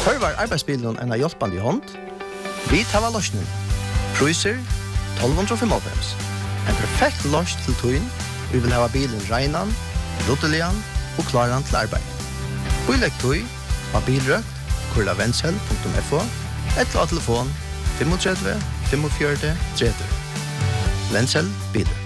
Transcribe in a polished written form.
Tørvar arbeidsbilen en hjelpende hånd? Vi tar løsningen. Priser 1295. En perfekt løs til tøyen. Vi vil ha bilen regnen, ruttelian og klaren til arbeid. Bilegg tøy av bilrøk, kurlavensel.fo, eller av telefon 35 45 30. Vensel biler.